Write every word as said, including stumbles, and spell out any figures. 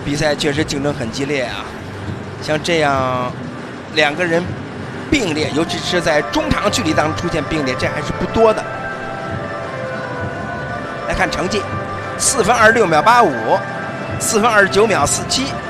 比赛确实竞争很激烈啊，像这样两个人并列，尤其是在中长距离当中出现并列，这还是不多的。来看成绩，四分二十六秒八五，四分二十九秒四七。